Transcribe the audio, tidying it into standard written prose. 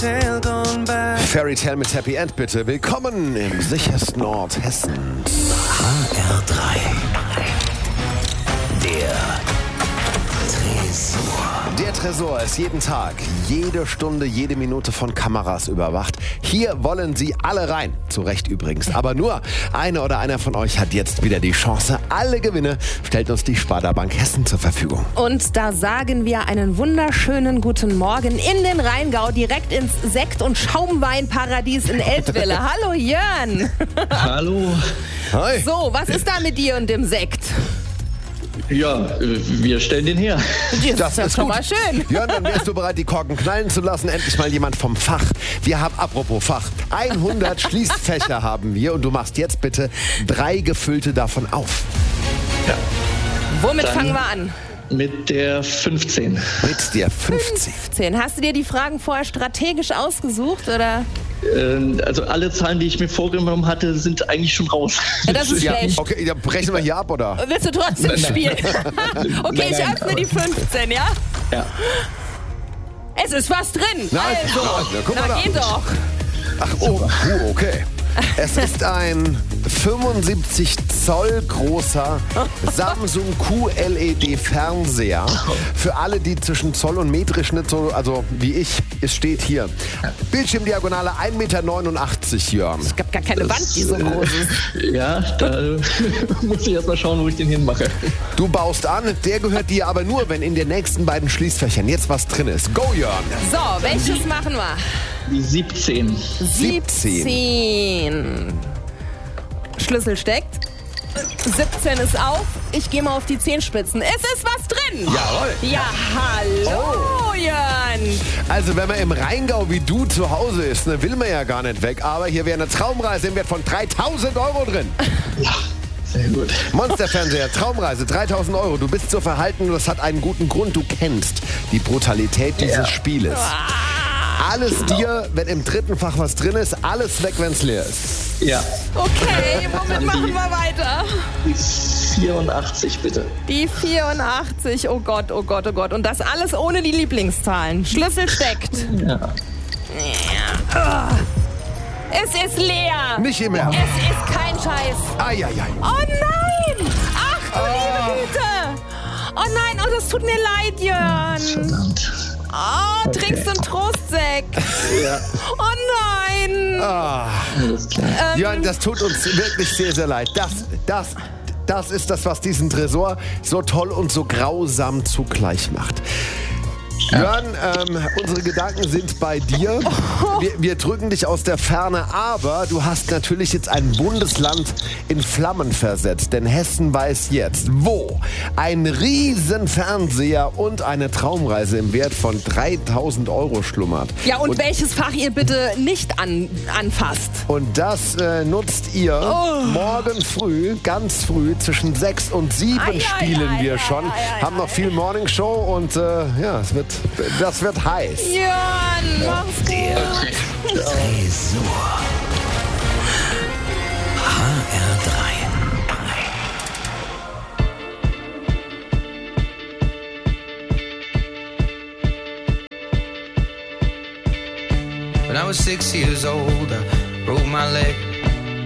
Fairy Tale mit Happy End, bitte. Willkommen im sichersten Ort Hessens. HR3. Der Tresor. Der Tresor ist jeden Tag, jede Stunde, jede Minute von Kameras überwacht. Hier wollen Sie alle rein. Zu Recht übrigens. Aber nur eine oder einer von euch hat jetzt wieder die Chance. Alle Gewinne stellt uns die Sparda Bank Hessen zur Verfügung. Und da sagen wir einen wunderschönen guten Morgen in den Rheingau, direkt ins Sekt- und Schaumweinparadies in Eltville. Hallo Jörn. Hallo. Hi. So, was ist da mit dir und dem Sekt? Ja, wir stellen den her. Das ist schon gut. mal schön. Jörn, dann wärst du bereit, die Korken knallen zu lassen. Endlich mal jemand vom Fach. Wir haben, apropos Fach, 100 Schließfächer haben wir. Und du machst jetzt bitte 3 gefüllte davon auf. Ja. Womit Dann fangen wir an? mit der 15. Mit der 15. 15. Hast du dir die Fragen vorher strategisch ausgesucht, oder? Also alle Zahlen, die ich mir vorgenommen hatte, sind eigentlich schon raus. Ja, das ist Ja, schlecht. okay, dann brechen wir hier ab, oder? Willst du trotzdem spielen? Okay, ich Nein. öffne die 15, ja? Ja. Es ist was drin. Nein, Also, na, guck mal na da. geht doch. Ach, oh, okay. Es ist ein 75 Zoll großer Samsung QLED-Fernseher. Für alle, die zwischen Zoll und Metrisch nicht so, also wie ich, es steht hier. Bildschirmdiagonale 1,89 Meter, Jörn. Es gab gar keine Wand, die so groß ist. Ja, da muss ich erst mal schauen, wo ich den hinmache. Du baust an, der gehört dir aber nur, wenn in den nächsten beiden Schließfächern jetzt was drin ist. Go, Jörn! So, welches machen wir? Die 17. 17. Schlüssel steckt. 17 ist auf. Ich gehe mal auf die Zehenspitzen. Es ist was drin. Jawohl. Ja, hallo, Jörn. Also wenn man im Rheingau wie du zu Hause ist, ne, will man ja gar nicht weg. Aber hier wäre eine Traumreise im Wert von 3.000 Euro drin. Sehr gut. Monsterfernseher, Traumreise, 3.000 Euro. Du bist so verhalten und das hat einen guten Grund. Du kennst die Brutalität dieses Spieles. Alles dir, wenn im dritten Fach was drin ist, alles weg, wenn es leer ist. Ja. Okay, womit machen wir weiter? Die 84, bitte. Die 84. Oh Gott, oh Gott, oh Gott. Und das alles ohne die Lieblingszahlen. Schlüssel steckt. Ja. Es ist leer. Nicht im Ernst. Es ist kein Scheiß. Eieiei. Oh nein! Ach du liebe Güte! Oh nein, oh, das tut mir leid, Jörn. Verdammt. Oh, trinkst du einen Trostsekt? Ja, Oh nein! alles klar. Jörn, das tut uns wirklich sehr, sehr leid. Das ist das, was diesen Tresor so toll und so grausam zugleich macht. Jörn, unsere Gedanken sind bei dir. Wir drücken dich aus der Ferne, aber du hast natürlich jetzt ein Bundesland in Flammen versetzt. Denn Hessen weiß jetzt, wo ein riesen Fernseher und eine Traumreise im Wert von 3.000 Euro schlummert. Ja, und welches Fach ihr bitte nicht anfasst? Und das nutzt ihr morgen früh, ganz früh, zwischen 6 und 7 spielen wir schon. Haben noch viel Morningshow und ja, das wird heiß. Jörn, mach's gut. Tresor. HR3. When I was 6 years old, I broke my leg.